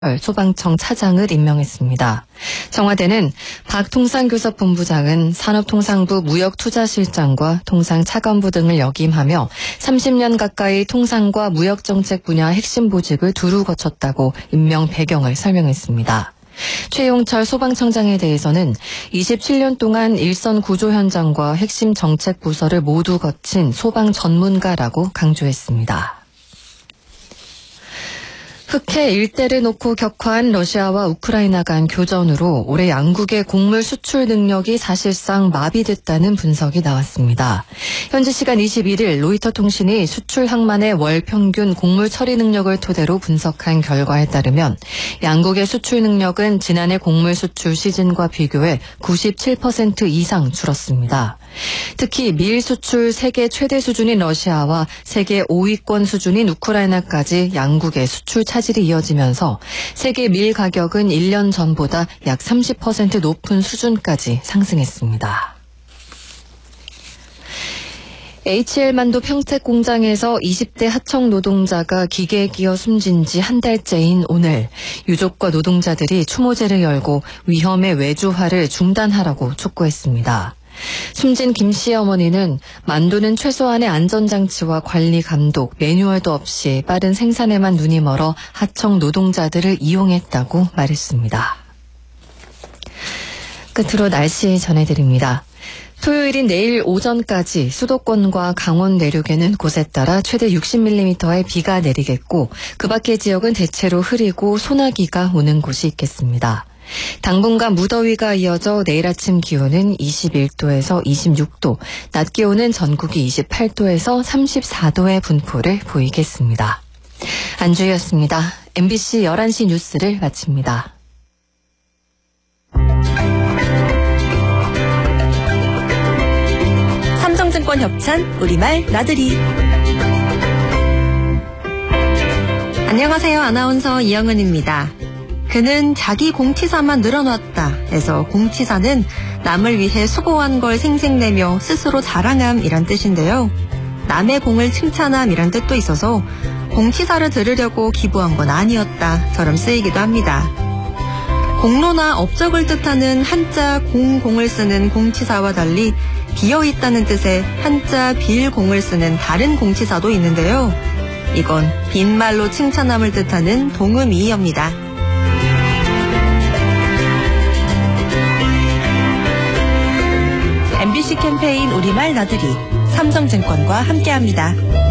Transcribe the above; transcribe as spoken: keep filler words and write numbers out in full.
소방청 차장을 임명했습니다. 청와대는 박 통상교섭본부장은 산업통상부 무역투자실장과 통상차관부 등을 역임하며 삼십 년 가까이 통상과 무역정책 분야 핵심 보직을 두루 거쳤다고 임명 배경을 설명했습니다. 최용철 소방청장에 대해서는 이십칠 년 동안 일선 구조 현장과 핵심 정책 부서를 모두 거친 소방 전문가라고 강조했습니다. 흑해 일대를 놓고 격화한 러시아와 우크라이나 간 교전으로 올해 양국의 곡물 수출 능력이 사실상 마비됐다는 분석이 나왔습니다. 현지 시간 이십일 일 로이터 통신이 수출 항만의 월 평균 곡물 처리 능력을 토대로 분석한 결과에 따르면 양국의 수출 능력은 지난해 곡물 수출 시즌과 비교해 구십칠 퍼센트 이상 줄었습니다. 특히 밀 수출 세계 최대 수준인 러시아와 세계 오 위권 수준인 우크라이나까지 양국의 수출 차질이 이어지면서 세계 밀 가격은 일 년 전보다 약 삼십 퍼센트 높은 수준까지 상승했습니다. 에이치엘만도 평택 공장에서 이십 대 하청 노동자가 기계에 끼어 숨진 지 한 달째인 오늘 유족과 노동자들이 추모제를 열고 위험의 외주화를 중단하라고 촉구했습니다. 숨진 김 씨의 어머니는 만도는 최소한의 안전장치와 관리 감독, 매뉴얼도 없이 빠른 생산에만 눈이 멀어 하청 노동자들을 이용했다고 말했습니다. 끝으로 날씨 전해드립니다. 토요일인 내일 오전까지 수도권과 강원 내륙에는 곳에 따라 최대 육십 밀리미터의 비가 내리겠고 그 밖의 지역은 대체로 흐리고 소나기가 오는 곳이 있겠습니다. 당분간 무더위가 이어져 내일 아침 기온은 이십일 도에서 이십육 도, 낮 기온은 전국이 이십팔 도에서 삼십사 도의 분포를 보이겠습니다. 안주희였습니다. 엠비씨 열한 시 뉴스를 마칩니다. 삼성증권 협찬 우리말 나들이. 안녕하세요. 아나운서 이영은입니다. 그는 자기 공치사만 늘어놨다 해서 공치사는 남을 위해 수고한 걸 생색내며 스스로 자랑함이란 뜻인데요. 남의 공을 칭찬함이란 뜻도 있어서 공치사를 들으려고 기부한 건 아니었다처럼 쓰이기도 합니다. 공로나 업적을 뜻하는 한자 공공을 쓰는 공치사와 달리 비어있다는 뜻의 한자 빌공을 쓰는 다른 공치사도 있는데요. 이건 빈말로 칭찬함을 뜻하는 동음이의어입니다. 엠비씨 캠페인 우리말 나들이 삼성증권과 함께합니다.